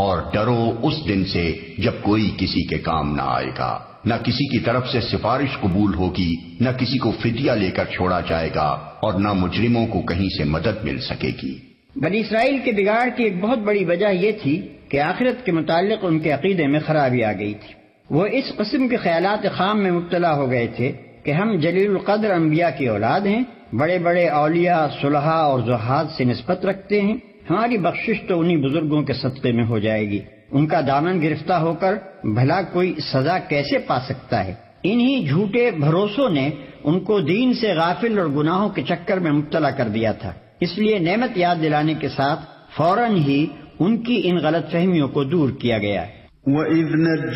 और डरो उस दिन से जब कोई किसी के काम न आएगा, न किसी की तरफ से सिफारिश कबूल होगी, न किसी को फिदिया लेकर छोड़ा जाएगा और न मुजरिमों को कहीं से मदद मिल सकेगी। बनी इसराइल के बिगाड़ की एक बहुत बड़ी वजह यह थी कि आखिरत के मुताल्लिक उनके अकीदे में खराबी आ गई थी। वो इस किस्म के ख्यालात खाम में मुब्तला हो गए थे कि हम जलील कद्र अंबिया की औलाद हैं, बड़े बड़े औलिया, सुलहा और जुहाद से निस्बत रखते हैं, हमारी बख्शिश तो उन्हीं बुजुर्गों के सदक़े में हो जाएगी, उनका दामन गिरफ्तार होकर भला कोई सजा कैसे पा सकता है। इन्हीं झूठे भरोसों ने उनको दीन से गाफिल और गुनाहों के चक्कर में मुब्तला कर दिया था। इसलिए नेमत याद दिलाने के साथ फौरन ही उनकी इन गलत फहमियों को दूर किया गया है।